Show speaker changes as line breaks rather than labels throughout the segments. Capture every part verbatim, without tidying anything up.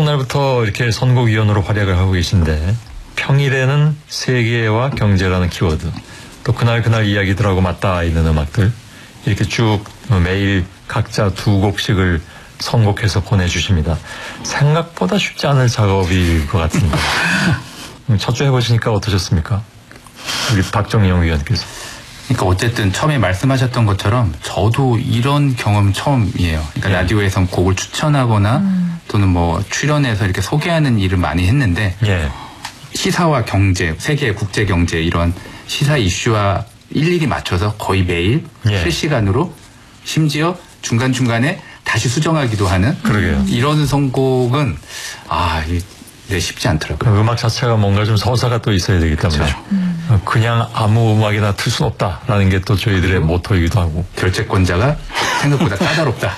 옛날부터 이렇게 선곡위원으로 활약을 하고 계신데 평일에는 세계와 경제라는 키워드, 또 그날 그날 이야기들하고 맞닿아 있는 음악들 이렇게 쭉 매일 각자 두 곡씩을 선곡해서 보내주십니다. 생각보다 쉽지 않을 작업일 것 같은데 첫 주 해보시니까 어떠셨습니까? 우리 박정영 위원께서.
그러니까 어쨌든 처음에 말씀하셨던 것처럼 저도 이런 경험 처음이에요. 그러니까
예.
라디오에서 곡을 추천하거나 음. 또는 뭐 출연해서 이렇게 소개하는 일을 많이 했는데
예.
시사와 경제, 세계 국제 경제 이런 시사 이슈와 일일이 맞춰서 거의 매일
예.
실시간으로 심지어 중간중간에 다시 수정하기도 하는
그러게요.
이런 선곡은 아, 네, 쉽지 않더라고요.
그 음악 자체가 뭔가 좀 서사가 또 있어야 되기 때문에
그렇죠.
음. 그냥 아무 음악이나 틀 수는 없다라는 게 또 저희들의 모토이기도 하고.
결제권자가 생각보다 까다롭다.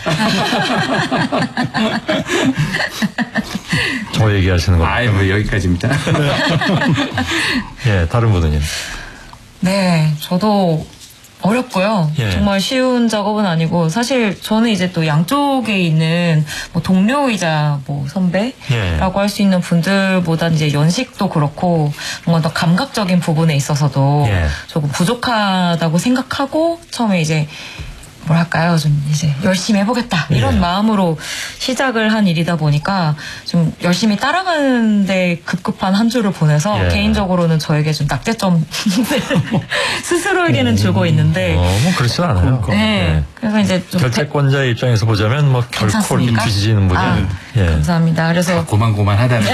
저 얘기하시는 거.
아예 뭐 여기까지입니다.
예, 다른 분은요?
네, 저도 어렵고요.
예.
정말 쉬운 작업은 아니고 사실 저는 이제 또 양쪽에 있는 뭐 동료이자 뭐 선배라고
예.
할 수 있는 분들보다 이제 연식도 그렇고 뭔가 더 감각적인 부분에 있어서도
예.
조금 부족하다고 생각하고 처음에 이제 뭐랄까요, 좀 이제 열심히 해보겠다 이런
예.
마음으로 시작을 한 일이다 보니까 좀 열심히 따라가는데 급급한 한 주를 보내서
예.
개인적으로는 저에게 좀 낙제점 스스로에게는 주고 있는데.
어, 뭐 그렇진 않아요.
네.
예.
그래서 이제 좀
결제권자의 입장에서 보자면 뭐 결코
괜찮습니까?
뒤지지는 분이.
아,
예.
감사합니다. 그래서
고만고만하다는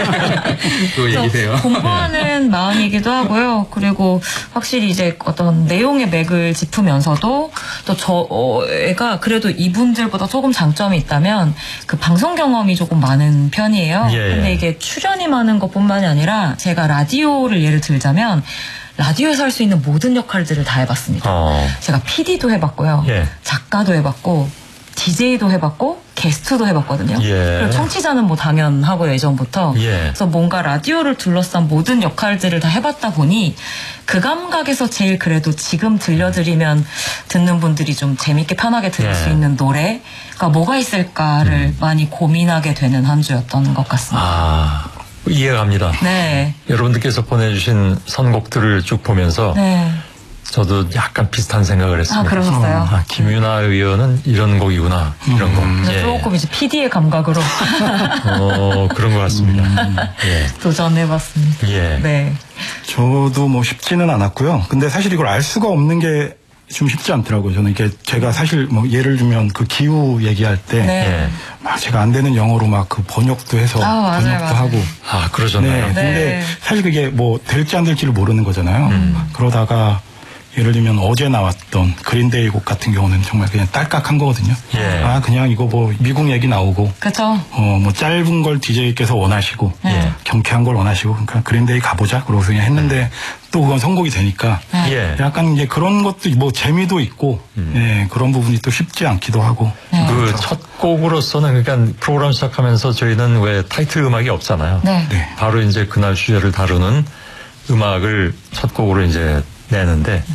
또 얘기세요.
공부하는 마음이기도 하고요. 그리고 확실히 이제 어떤 내용의 맥을 짚으면서도 또 저애가 그래도 이분들보다 조금 장점이 있다면 그 방송 경험이 조금 많은 편이에요.
예.
근데 이게 출연이 많은 것뿐만이 아니라 제가 라디오를 예를 들자면 라디오에서 할 수 있는 모든 역할들을 다 해봤습니다.
어.
제가 피디도 해봤고요.
예.
작가도 해봤고 디제이도 해봤고 게스트도 해봤거든요.
예.
그리고 청취자는 뭐 당연하고 예전부터.
예.
그래서 뭔가 라디오를 둘러싼 모든 역할들을 다 해봤다 보니 그 감각에서 제일 그래도 지금 들려드리면 듣는 분들이 좀 재밌게 편하게 들을
예.
수 있는 노래가 뭐가 있을까를 음. 많이 고민하게 되는 한 주였던 것 같습니다.
아, 이해갑니다.
네.
여러분들께서 보내주신 선곡들을 쭉 보면서
네.
저도 약간 비슷한 생각을 했습니다.
아, 그러셨어요?
아, 김윤아 의원은 이런 곡이구나. 이런
음.
곡. 예.
조금 이제 피디의 감각으로
어, 그런 것 같습니다.
음.
예.
도전해봤습니다.
예.
네.
저도 뭐 쉽지는 않았고요. 근데 사실 이걸 알 수가 없는 게 좀 쉽지 않더라고요. 저는 이게 제가 사실 뭐 예를 들면 그 기후 얘기할 때
네.
막 제가 안 되는 영어로 막 그 번역도 해서
아, 맞아요,
번역도
맞아요.
하고.
아, 그러셨나요?
네. 근데
네.
사실 그게 뭐 될지 안 될지를 모르는 거잖아요.
음.
그러다가 예를 들면 어제 나왔던 그린데이 곡 같은 경우는 정말 그냥 딸깍한 거거든요.
예.
아, 그냥 이거 뭐 미국 얘기 나오고
그쵸?
어, 뭐 짧은 걸 디제이께서 원하시고
예.
경쾌한 걸 원하시고 그러니까 그린데이 가보자 그러고서 그냥 했는데 또 그건 선곡이 되니까
예.
약간 이제 그런 것도 뭐 재미도 있고 예, 그런 부분이 또 쉽지 않기도 하고
그 첫 곡으로서는 그러니까 프로그램 시작하면서 저희는 왜 타이틀 음악이 없잖아요.
네.
네.
바로 이제 그날 주제를 다루는 음악을 첫 곡으로 이제 내는데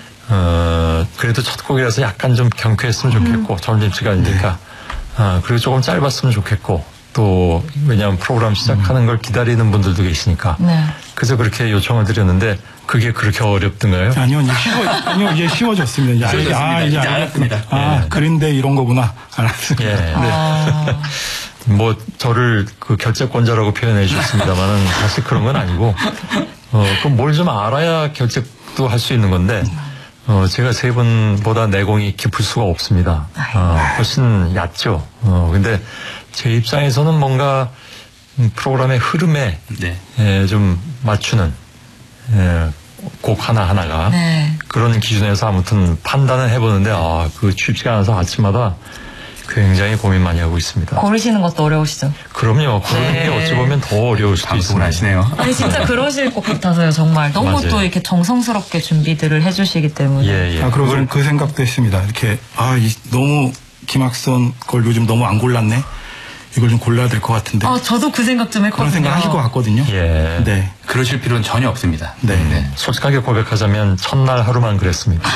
어 그래도 첫 곡이라서 약간 좀 경쾌했으면 좋겠고
음.
점심시간이니까 아 그리고 조금 짧았으면 좋겠고 또 왜냐하면 프로그램 시작하는 걸 기다리는 분들도 계시니까
네.
그래서 그렇게 요청을 드렸는데 그게 그렇게 어렵던가요?
아니요, 이제 쉬워, 아니요, 이제 쉬워졌습니다. 이제
쉬워졌습니다.
아, 이제
이제
알았습니다.
알았습니다.
아,
예.
그린데이 이런 거구나. 알았습니다.
예.
아.
뭐 저를 그 결제권자라고 표현해 주셨습니다만은 사실 그런 건 아니고 어 그럼 뭘 좀 알아야 결제도 할 수 있는 건데 어 제가 세 분보다 내공이 깊을 수가 없습니다. 어 훨씬 얕죠. 어 근데 제 입장에서는 뭔가 프로그램의 흐름에
네.
예, 좀 맞추는 예, 곡 하나 하나가
네.
그런 기준에서 아무튼 판단을 해보는데 아 그 쉽지가 않아서 아침마다 굉장히 고민 많이 하고 있습니다.
고르시는 것도 어려우시죠?
그럼요. 그런
네.
게 어찌 보면 더 어려울 수도
방송을
있습니다.
하시네요.
아니 진짜 그러실 것 같아서요. 정말 너무
맞아요.
또 이렇게 정성스럽게 준비들을 해주시기 때문에.
예, 예.
아, 그리고 저는 그 생각도 했습니다. 이렇게, 아, 이, 너무 김학선 걸 요즘 너무 안 골랐네? 이걸 좀 골라야 될 것 같은데.
아 저도 그 생각 좀 했거든요.
그런 생각 하실 것 같거든요.
예.
네.
그러실 필요는 전혀 없습니다.
네.
네.
솔직하게 고백하자면 첫날 하루만 그랬습니다.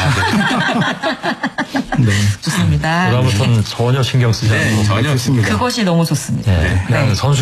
네.
좋습니다.
그다음부터는 전혀 신경 쓰지
네,
않고
전혀
좋습니다.
그것이 너무 좋습니다.
예, 그냥
네.
선수